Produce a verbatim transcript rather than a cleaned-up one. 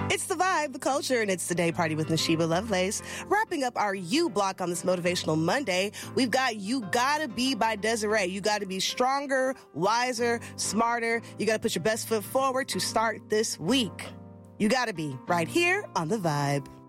It's the vibe, the culture, and it's the day party with Nashiba Lovelace. Wrapping up our You block on this Motivational Monday, we've got You Gotta Be by Desiree. You gotta be stronger, wiser, smarter. You gotta put your best foot forward to start this week. You gotta be right here on The Vibe.